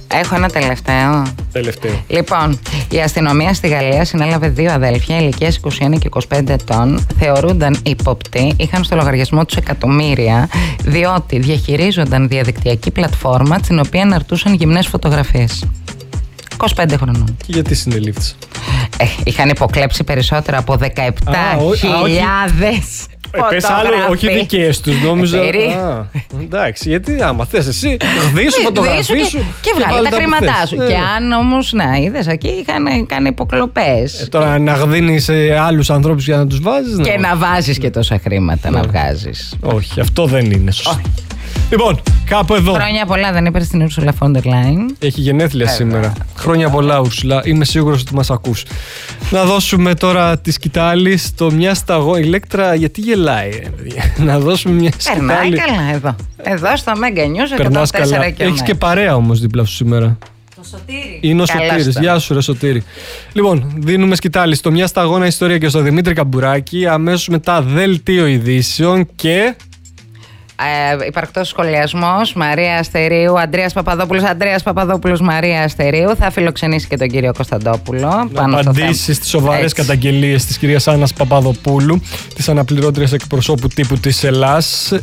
Έχω ένα τελευταίο. Λοιπόν, η αστυνομία στη Γαλλία συνέλαβε 2 αδέλφια ηλικίας 21 και 25 ετών. Θεωρούνταν ύποπτοι, είχαν στο λογαριασμό τους εκατομμύρια, διότι διαχειρίζονταν διαδικτυακή πλατφόρμα την οποία αναρτούσαν γυμνές φωτογραφίες. 25 χρονών. Και γιατί συνελήφθησαν? Είχαν υποκλέψει περισσότερα από 17.000. Πες άλλο, όχι δικές τους, νόμιζα. Εντάξει, γιατί άμα θες εσύ, γδίσου, φωτογραφίσου και βγάλει τα χρήματά σου. Και αν όμως, να είδες, εκεί είχαν κάνει υποκλοπές. Τώρα να γδίνεις άλλους ανθρώπους για να τους βάζεις. Και να βάζεις και τόσα χρήματα να βγάζεις. Όχι, αυτό δεν είναι σωστό. Λοιπόν, κάπου εδώ. Χρόνια πολλά, δεν είπες στην Ursula von der Leyen. Έχει γενέθλια σήμερα. Χρόνια πολλά, Ursula. Είμαι σίγουρος ότι μας ακούς. Να δώσουμε τώρα τη σκητάλη στο μια σταγόνα. Ηλέκτρα, γιατί γελάει, να δώσουμε μια σκητάλη. Περνάει καλά εδώ. Εδώ στο Mega News 104 και έχεις και παρέα όμως δίπλα σου σήμερα. Το Σωτήρι. Είναι ο Σωτήρης. Γεια σου, ρε Σωτήρη. Λοιπόν, δίνουμε σκητάλη στο μια σταγόνα ιστορία και στο Δημήτρη Καμπουράκη. Αμέσως μετά δελτίο ειδήσεων και. Υπαρκτός σχολιασμός, Μαρία Αστερίου, Αντρέας Παπαδόπουλος, Μαρία Αστερίου. Θα φιλοξενήσει και τον κύριο Κωνσταντόπουλο. Να απαντήσει στις σοβαρές καταγγελίες της κυρίας Άννας Παπαδοπούλου, της αναπληρώτριας εκπροσώπου τύπου της Ελλάς.